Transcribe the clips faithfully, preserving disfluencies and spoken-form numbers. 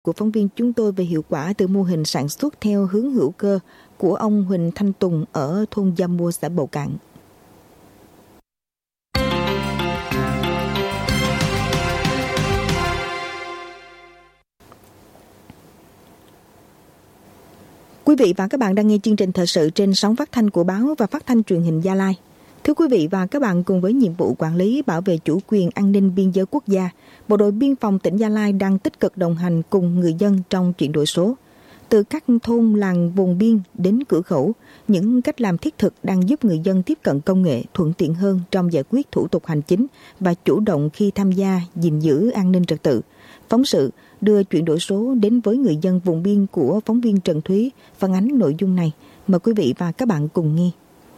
của phóng viên chúng tôi về hiệu quả từ mô hình sản xuất theo hướng hữu cơ của ông Huỳnh Thanh Tùng ở thôn Gia Mua, xã Bầu Cạn. Quý vị và các bạn đang nghe chương trình thời sự trên sóng phát thanh của báo và phát thanh truyền hình Gia Lai. Thưa quý vị và các bạn, cùng với nhiệm vụ quản lý bảo vệ chủ quyền an ninh biên giới quốc gia, Bộ đội Biên phòng tỉnh Gia Lai đang tích cực đồng hành cùng người dân trong chuyển đổi số. Từ các thôn làng vùng biên đến cửa khẩu, những cách làm thiết thực đang giúp người dân tiếp cận công nghệ thuận tiện hơn trong giải quyết thủ tục hành chính và chủ động khi tham gia gìn giữ an ninh trật tự. Phóng sự đưa chuyển đổi số đến với người dân vùng biên của phóng viên Trần Thúy phản ánh nội dung này. Mời quý vị và các bạn cùng nghe.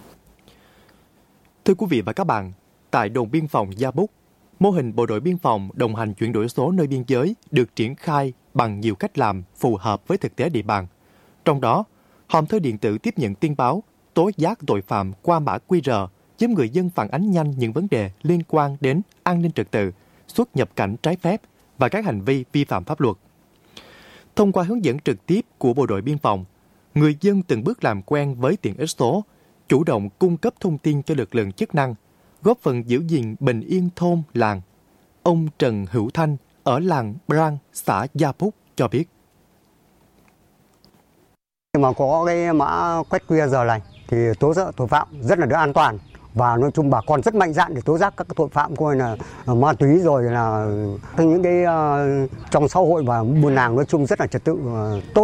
Thưa quý vị và các bạn, tại đồn biên phòng Gia Búc, mô hình bộ đội biên phòng đồng hành chuyển đổi số nơi biên giới được triển khai bằng nhiều cách làm phù hợp với thực tế địa bàn. Trong đó, hòm thư điện tử tiếp nhận tin báo, tố giác tội phạm qua mã quy rờ giúp người dân phản ánh nhanh những vấn đề liên quan đến an ninh trật tự, xuất nhập cảnh trái phép và các hành vi vi phạm pháp luật. Thông qua hướng dẫn trực tiếp của bộ đội biên phòng, người dân từng bước làm quen với tiện ích số, chủ động cung cấp thông tin cho lực lượng chức năng, góp phần giữ gìn bình yên thôn, làng. Ông Trần Hữu Thanh ở làng Brang, xã Gia Búc cho biết. Khi mà có cái mã quét quy rờ này thì tố giác tội phạm rất là được an toàn, và nói chung bà con rất mạnh dạn để tố giác các tội phạm coi là ma túy rồi là những cái uh, trong xã hội và buôn làng nói chung rất là trật tự uh, tốt.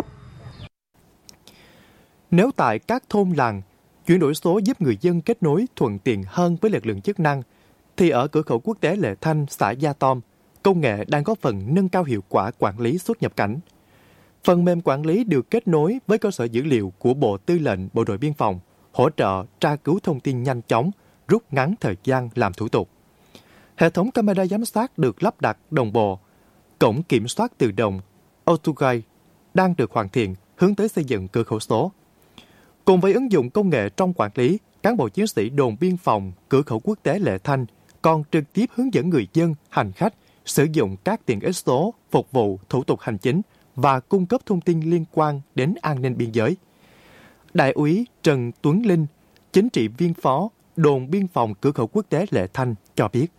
Nếu tại các thôn làng, chuyển đổi số giúp người dân kết nối thuận tiện hơn với lực lượng chức năng, thì ở cửa khẩu quốc tế Lệ Thanh, xã Gia Tom, công nghệ đang góp phần nâng cao hiệu quả quản lý xuất nhập cảnh. Phần mềm quản lý được kết nối với cơ sở dữ liệu của Bộ Tư lệnh Bộ đội Biên phòng, hỗ trợ tra cứu thông tin nhanh chóng, rút ngắn thời gian làm thủ tục. Hệ thống camera giám sát được lắp đặt đồng bộ. Cổng kiểm soát tự động AutoGuide đang được hoàn thiện hướng tới xây dựng cửa khẩu số. Cùng với ứng dụng công nghệ trong quản lý, cán bộ chiến sĩ đồn biên phòng cửa khẩu quốc tế Lệ Thanh còn trực tiếp hướng dẫn người dân, hành khách sử dụng các tiện ích số phục vụ thủ tục hành chính và cung cấp thông tin liên quan đến an ninh biên giới. Đại úy Trần Tuấn Linh, chính trị viên phó đồn biên phòng cửa khẩu quốc tế Lệ Thanh cho biết.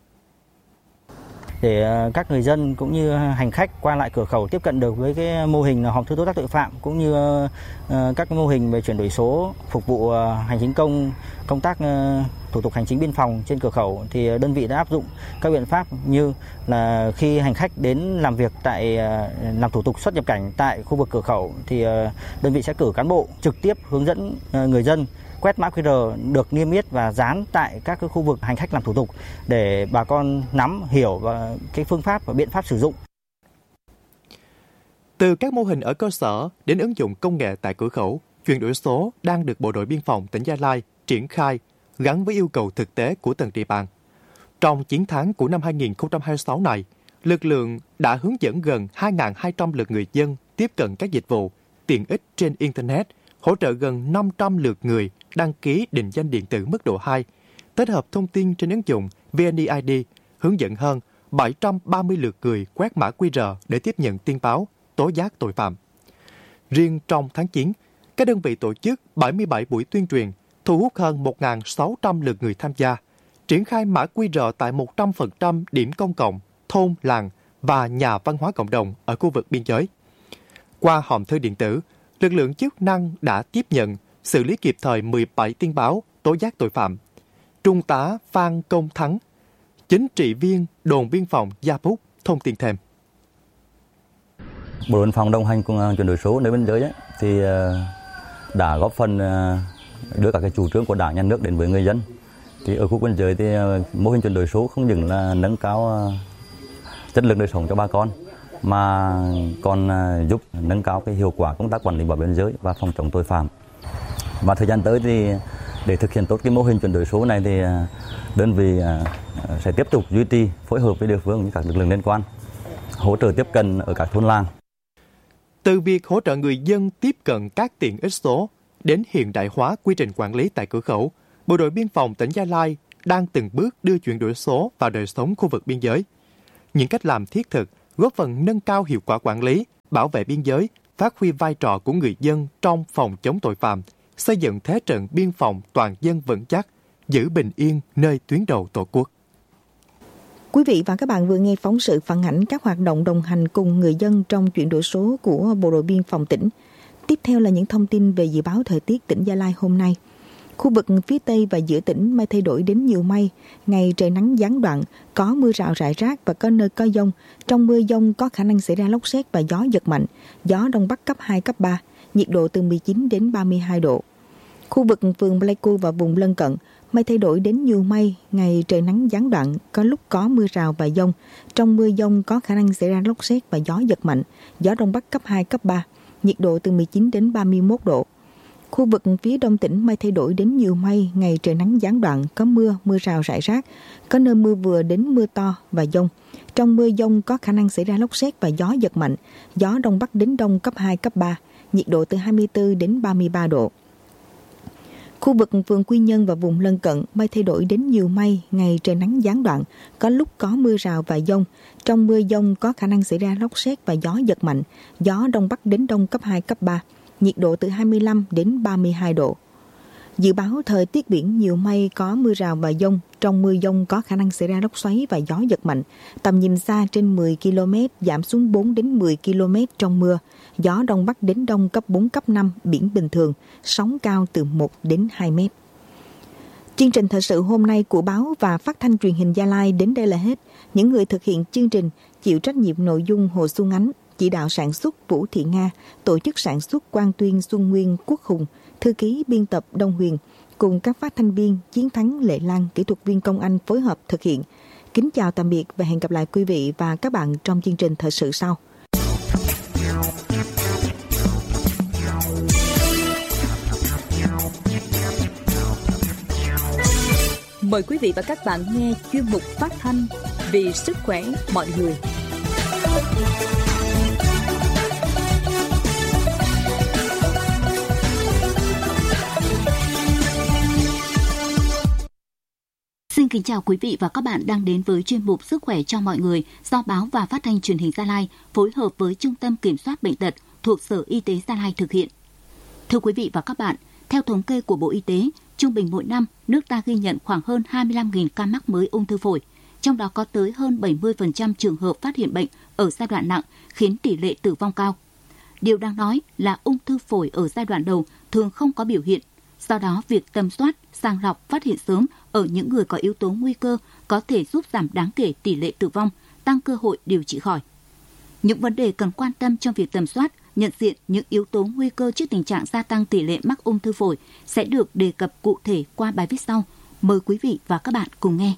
Để các người dân cũng như hành khách qua lại cửa khẩu tiếp cận được với cái mô hình hòm thư tố giác tội phạm cũng như các cái mô hình về chuyển đổi số phục vụ hành chính công, công tác thủ tục hành chính biên phòng trên cửa khẩu, thì đơn vị đã áp dụng các biện pháp như là khi hành khách đến làm việc tại làm thủ tục xuất nhập cảnh tại khu vực cửa khẩu thì đơn vị sẽ cử cán bộ trực tiếp hướng dẫn người dân quét mã quy rờ được niêm yết và dán tại các cái khu vực hành khách làm thủ tục để bà con nắm, hiểu và cái phương pháp và biện pháp sử dụng. Từ các mô hình ở cơ sở đến ứng dụng công nghệ tại cửa khẩu, chuyển đổi số đang được Bộ đội Biên phòng tỉnh Gia Lai triển khai gắn với yêu cầu thực tế của từng địa bàn. Trong chín tháng của năm hai nghìn không trăm hai mươi sáu này, lực lượng đã hướng dẫn gần hai nghìn hai trăm lượt người dân tiếp cận các dịch vụ, tiện ích trên Internet, hỗ trợ gần năm trăm lượt người đăng ký định danh điện tử mức độ hai, tích hợp thông tin trên ứng dụng vê en e i đê, hướng dẫn hơn bảy trăm ba mươi lượt người quét mã quy rờ để tiếp nhận tin báo, tố giác tội phạm. Riêng trong tháng chín, các đơn vị tổ chức bảy mươi bảy buổi tuyên truyền, thu hút hơn một nghìn sáu trăm lượt người tham gia, triển khai mã quy rờ tại một trăm phần trăm điểm công cộng, thôn, làng và nhà văn hóa cộng đồng ở khu vực biên giới. Qua hòm thư điện tử, lực lượng chức năng đã tiếp nhận, xử lý kịp thời mười bảy tin báo, tố giác tội phạm. Trung tá Phan Công Thắng, chính trị viên đồn biên phòng Gia Búc thông tin thêm. Bộ đội biên phòng đồng hành cùng chuyển đổi số nơi biên giới ấy, thì đã góp phần đưa các cái chủ trương của Đảng, Nhà nước đến với người dân. Thì ở khu biên giới thì mô hình chuyển đổi số không những là nâng cao chất lượng đời sống cho bà con, mà còn giúp nâng cao cái hiệu quả công tác quản lý bảo vệ biên giới và phòng chống tội phạm. Và thời gian tới thì để thực hiện tốt cái mô hình chuyển đổi số này thì đơn vị sẽ tiếp tục duy trì phối hợp với địa phương với các lực lượng liên quan, hỗ trợ tiếp cận ở các thôn làng. Từ việc hỗ trợ người dân tiếp cận các tiện ích số đến hiện đại hóa quy trình quản lý tại cửa khẩu, Bộ đội Biên phòng tỉnh Gia Lai đang từng bước đưa chuyển đổi số vào đời sống khu vực biên giới. Những cách làm thiết thực góp phần nâng cao hiệu quả quản lý, bảo vệ biên giới, phát huy vai trò của người dân trong phòng chống tội phạm, xây dựng thế trận biên phòng toàn dân vững chắc, giữ bình yên nơi tuyến đầu Tổ quốc. Quý vị và các bạn vừa nghe phóng sự phản ánh các hoạt động đồng hành cùng người dân trong chuyển đổi số của Bộ đội Biên phòng tỉnh. Tiếp theo là những thông tin về dự báo thời tiết tỉnh Gia Lai hôm nay. Khu vực phía Tây và giữa tỉnh mây thay đổi đến nhiều mây, ngày trời nắng gián đoạn, có mưa rào rải rác và có nơi có dông. Trong mưa dông có khả năng xảy ra lốc sét và gió giật mạnh, gió Đông Bắc cấp hai, cấp ba, nhiệt độ từ mười chín đến ba mươi hai độ. Khu vực phường Pleiku và vùng lân cận, mây thay đổi đến nhiều mây, ngày trời nắng gián đoạn, có lúc có mưa rào và dông. Trong mưa dông có khả năng xảy ra lốc sét và gió giật mạnh, gió Đông Bắc cấp hai, cấp ba, nhiệt độ từ mười chín đến ba mươi mốt độ. Khu vực phía đông tỉnh mây thay đổi đến nhiều mây, ngày trời nắng gián đoạn, có mưa, mưa rào rải rác, có nơi mưa vừa đến mưa to và dông. Trong mưa dông có khả năng xảy ra lốc sét và gió giật mạnh, gió Đông Bắc đến Đông cấp hai, cấp ba, nhiệt độ từ hai mươi tư đến ba mươi ba độ. Khu vực phường Quy Nhơn và vùng lân cận mây thay đổi đến nhiều mây, ngày trời nắng gián đoạn, có lúc có mưa rào và dông. Trong mưa dông có khả năng xảy ra lốc sét và gió giật mạnh, gió Đông Bắc đến Đông cấp hai, cấp ba, nhiệt độ từ hai mươi lăm đến ba mươi hai độ. Dự báo thời tiết biển nhiều mây, có mưa rào và dông. Trong mưa dông có khả năng xảy ra lốc xoáy và gió giật mạnh. Tầm nhìn xa trên mười ki lô mét, giảm xuống bốn đến mười ki lô mét trong mưa. Gió Đông Bắc đến Đông cấp bốn, cấp năm, biển bình thường, sóng cao từ một đến hai mét. Chương trình thời sự hôm nay của báo và phát thanh truyền hình Gia Lai đến đây là hết. Những người thực hiện chương trình chịu trách nhiệm nội dung Hồ Xuân Ánh, chỉ đạo sản xuất Vũ Thị Nga, tổ chức sản xuất Quang Tuyên, Xuân Nguyên, Quốc Hùng, thư ký biên tập Đông Huyền, cùng các phát thanh viên Chiến Thắng, Lệ Lan, kỹ thuật viên Công Anh phối hợp thực hiện. Kính chào tạm biệt và hẹn gặp lại quý vị và các bạn trong chương trình thời sự sau. Mời quý vị và các bạn nghe chuyên mục phát thanh Vì sức khỏe mọi người. Xin kính chào quý vị và các bạn đang đến với chuyên mục Sức khỏe cho mọi người do Báo và Phát thanh Truyền hình Gia Lai phối hợp với Trung tâm Kiểm soát Bệnh tật thuộc Sở Y tế Gia Lai thực hiện. Thưa quý vị và các bạn, theo thống kê của Bộ Y tế, trung bình mỗi năm, nước ta ghi nhận khoảng hơn hai mươi lăm nghìn ca mắc mới ung thư phổi, trong đó có tới hơn bảy mươi phần trăm trường hợp phát hiện bệnh ở giai đoạn nặng, khiến tỷ lệ tử vong cao. Điều đáng nói là ung thư phổi ở giai đoạn đầu thường không có biểu hiện. Do đó, việc tầm soát, sàng lọc, phát hiện sớm ở những người có yếu tố nguy cơ có thể giúp giảm đáng kể tỷ lệ tử vong, tăng cơ hội điều trị khỏi. Những vấn đề cần quan tâm trong việc tầm soát, nhận diện những yếu tố nguy cơ trước tình trạng gia tăng tỷ lệ mắc ung thư phổi sẽ được đề cập cụ thể qua bài viết sau. Mời quý vị và các bạn cùng nghe.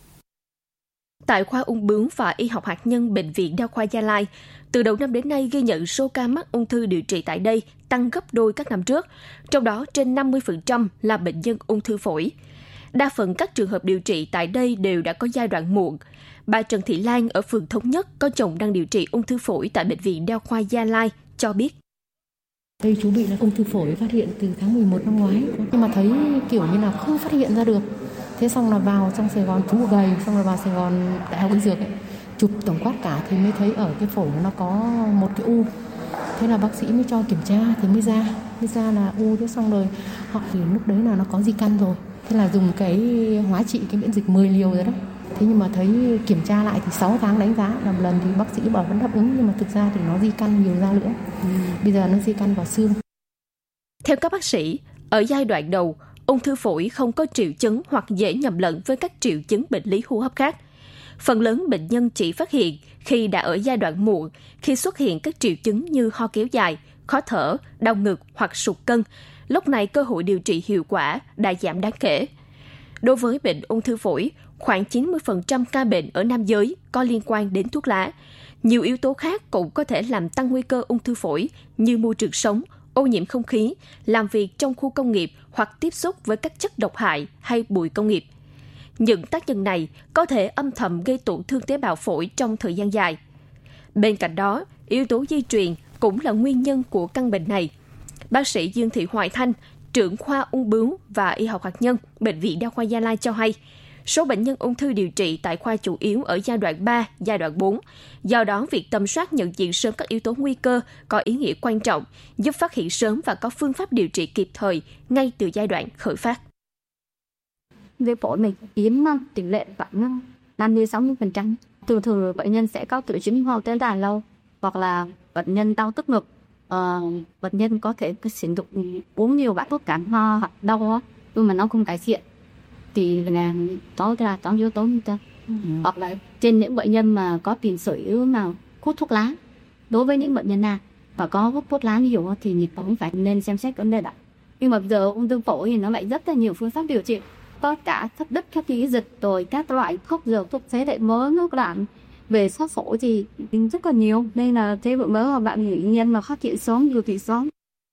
Tại khoa ung bướu và y học hạt nhân Bệnh viện Đa khoa Gia Lai, từ đầu năm đến nay ghi nhận số ca mắc ung thư điều trị tại đây tăng gấp đôi các năm trước, trong đó trên năm mươi phần trăm là bệnh nhân ung thư phổi. Đa phần các trường hợp điều trị tại đây đều đã có giai đoạn muộn. Bà Trần Thị Lan ở phường Thống Nhất có chồng đang điều trị ung thư phổi tại Bệnh viện Đa khoa Gia Lai cho biết. Đây chú bị là ung thư phổi phát hiện từ tháng mười một năm ngoái, nhưng mà thấy kiểu như là không phát hiện ra được. Thế xong là vào trong Sài Gòn, chú gầy, xong là vào Sài Gòn Đại học Y Dược ấy, chụp tổng quát cả thì mới thấy ở cái phổi nó có một cái u. Thế là bác sĩ mới cho kiểm tra thì mới ra, mới ra là u. Thế xong rồi họ thì lúc đấy là nó có di căn rồi. Thế là dùng cái hóa trị cái miễn dịch mười liều rồi đó. Thế nhưng mà thấy kiểm tra lại thì sáu tháng đánh giá là một lần thì bác sĩ bảo vẫn đáp ứng, nhưng mà thực ra thì nó di căn nhiều ra nữa. Ừ. Bây giờ nó di căn vào xương. Theo các bác sĩ, ở giai đoạn đầu, ung thư phổi không có triệu chứng hoặc dễ nhầm lẫn với các triệu chứng bệnh lý hô hấp khác. Phần lớn bệnh nhân chỉ phát hiện khi đã ở giai đoạn muộn, khi xuất hiện các triệu chứng như ho kéo dài, khó thở, đau ngực hoặc sụt cân. Lúc này cơ hội điều trị hiệu quả đã giảm đáng kể. Đối với bệnh ung thư phổi, khoảng chín mươi phần trăm ca bệnh ở nam giới có liên quan đến thuốc lá. Nhiều yếu tố khác cũng có thể làm tăng nguy cơ ung thư phổi như môi trường sống, ô nhiễm không khí, làm việc trong khu công nghiệp hoặc tiếp xúc với các chất độc hại hay bụi công nghiệp. Những tác nhân này có thể âm thầm gây tổn thương tế bào phổi trong thời gian dài. Bên cạnh đó, yếu tố di truyền cũng là nguyên nhân của căn bệnh này. Bác sĩ Dương Thị Hoài Thanh, trưởng khoa ung bướu và y học hạt nhân Bệnh viện Đa khoa Gia Lai cho hay, số bệnh nhân ung thư điều trị tại khoa chủ yếu ở giai đoạn ba, giai đoạn bốn. Do đó, việc tầm soát nhận diện sớm các yếu tố nguy cơ có ý nghĩa quan trọng, giúp phát hiện sớm và có phương pháp điều trị kịp thời ngay từ giai đoạn khởi phát. Viêm phổi mình chiếm tỷ lệ khoảng năm đến sáu mươi phần trăm. Thường thường bệnh nhân sẽ có triệu chứng ho kéo dài lâu, hoặc là bệnh nhân đau tức ngực. Ờ, bệnh nhân có thể sử dụng uống nhiều loại thuốc giảm ho hoặc đau á, nhưng mà nó không cải thiện thì là đó là đó yếu tố nguy cơ. Ừ. Hoặc là trên những bệnh nhân mà có tiền sử mà hút thuốc lá, đối với những bệnh nhân nào và có hút thuốc lá nhiều thì nhịp cũng phải nên xem xét vấn đề đó. Nhưng mà giờ ung thư phổi thì nó lại rất là nhiều phương pháp điều trị, có cả thấp đất thấp khí dịch rồi các loại thuốc dược thuốc thế hệ mới nước bạn về sốt phổi thì rất là nhiều, nên là thế hệ mới mà bạn bệnh nhân mà phát hiện sớm điều trị sớm.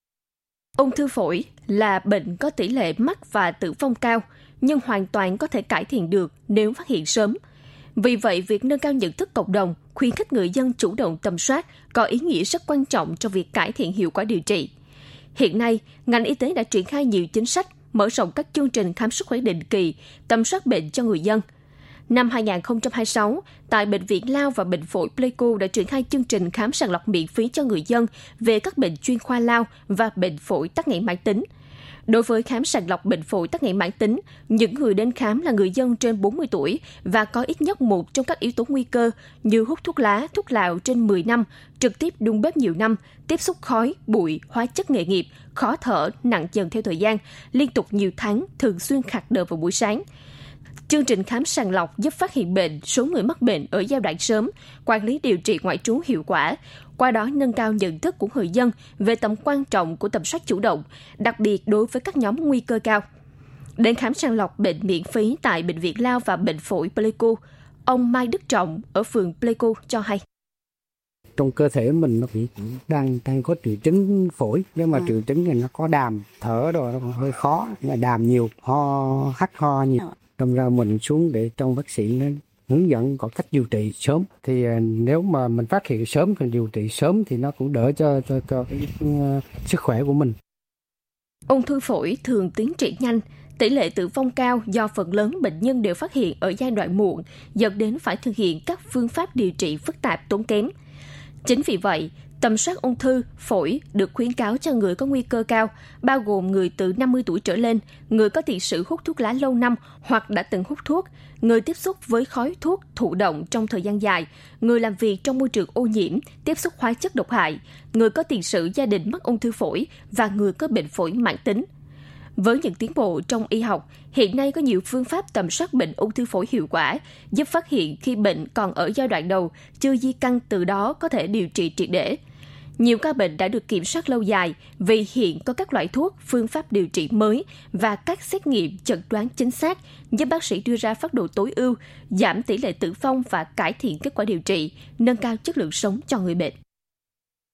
Ung thư phổi là bệnh có tỷ lệ mắc và tử vong cao, nhưng hoàn toàn có thể cải thiện được nếu phát hiện sớm. Vì vậy, việc nâng cao nhận thức cộng đồng, khuyến khích người dân chủ động tầm soát có ý nghĩa rất quan trọng trong việc cải thiện hiệu quả điều trị. Hiện nay, ngành y tế đã triển khai nhiều chính sách, mở rộng các chương trình khám sức khỏe định kỳ, tầm soát bệnh cho người dân. Năm hai không hai sáu, tại Bệnh viện Lao và Bệnh phổi Pleiku đã triển khai chương trình khám sàng lọc miễn phí cho người dân về các bệnh chuyên khoa lao và bệnh phổi tắc nghẽn mãn tính. Đối với khám sàng lọc bệnh phổi tắc nghẽn mãn tính, những người đến khám là người dân trên bốn mươi tuổi và có ít nhất một trong các yếu tố nguy cơ như hút thuốc lá, thuốc lào trên mười năm, trực tiếp đun bếp nhiều năm, tiếp xúc khói, bụi, hóa chất nghề nghiệp, khó thở, nặng dần theo thời gian, liên tục nhiều tháng, thường xuyên khạc đờm vào buổi sáng. Chương trình khám sàng lọc giúp phát hiện bệnh, số người mắc bệnh ở giai đoạn sớm, quản lý điều trị ngoại trú hiệu quả, qua đó nâng cao nhận thức của người dân về tầm quan trọng của tầm soát chủ động, đặc biệt đối với các nhóm nguy cơ cao. Đến khám sàng lọc bệnh miễn phí tại Bệnh viện Lao và Bệnh phổi Pleiku, ông Mai Đức Trọng ở phường Pleiku cho hay. Trong cơ thể mình nó bị đang đang có triệu chứng phổi, nhưng mà à. triệu chứng này nó có đàm, thở rồi nó hơi khó, là đàm nhiều, ho, hắt ho nhiều. Đâm ra mình xuống để trong bác sĩ nó hướng dẫn có cách điều trị sớm. Thì nếu mà mình phát hiện sớm thì điều trị sớm thì nó cũng đỡ cho cho, cho cái uh, sức khỏe của mình. Ung thư phổi thường tiến triển nhanh, tỷ lệ tử vong cao do phần lớn bệnh nhân đều phát hiện ở giai đoạn muộn, dẫn đến phải thực hiện các phương pháp điều trị phức tạp tốn kém. Chính vì vậy, tầm soát ung thư phổi được khuyến cáo cho người có nguy cơ cao, bao gồm người từ năm mươi tuổi trở lên, người có tiền sử hút thuốc lá lâu năm hoặc đã từng hút thuốc, người tiếp xúc với khói thuốc thụ động trong thời gian dài, người làm việc trong môi trường ô nhiễm, tiếp xúc hóa chất độc hại, người có tiền sử gia đình mắc ung thư phổi và người có bệnh phổi mãn tính. Với những tiến bộ trong y học, hiện nay có nhiều phương pháp tầm soát bệnh ung thư phổi hiệu quả, giúp phát hiện khi bệnh còn ở giai đoạn đầu, chưa di căn, từ đó có thể điều trị triệt để. Nhiều ca bệnh đã được kiểm soát lâu dài vì hiện có các loại thuốc, phương pháp điều trị mới và các xét nghiệm chẩn đoán chính xác, giúp bác sĩ đưa ra phác đồ tối ưu, giảm tỷ lệ tử vong và cải thiện kết quả điều trị, nâng cao chất lượng sống cho người bệnh.